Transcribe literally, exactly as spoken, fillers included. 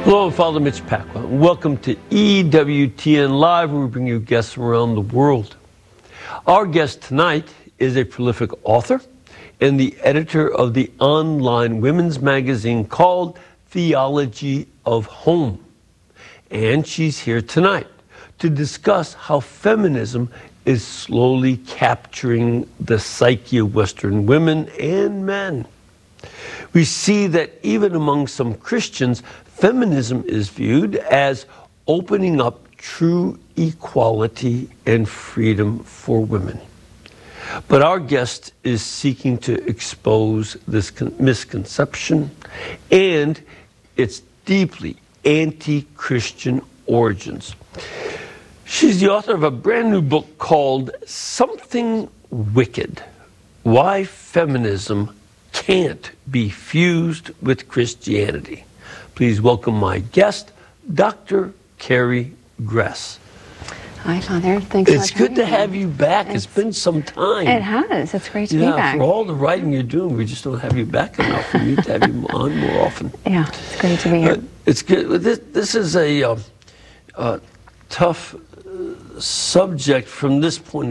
Hello, I'm Father Mitch Pacwa. Welcome to E W T N Live, where we bring you guests from around the world. Our guest tonight is a prolific author and the editor of the online women's magazine called Theology of Home. And she's here tonight to discuss how feminism is slowly capturing the psyche of Western women and men. We see that even among some Christians, feminism is viewed as opening up true equality and freedom for women. But our guest is seeking to expose this misconception and its deeply anti-Christian origins. She's the author of a brand new book called Something Wicked: Why Feminism Can't Be Fused with Christianity. Please welcome my guest, Doctor Carrie Gress. Hi, Father. Thanks so much. It's good to me. have you back. It's, it's been some time. It has. It's great to yeah, be back. For all the writing you're doing, we just don't have you back enough. We need to have you on more often. Yeah, it's great to be here. Uh, it's good. This, this is a uh, uh, tough uh, subject from this point